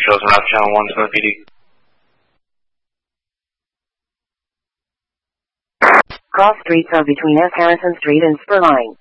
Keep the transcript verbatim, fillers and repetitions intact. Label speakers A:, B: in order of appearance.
A: Chosen Route Channel one, Smith P D.
B: Cross streets are between S. Harrison Street and Spur Line.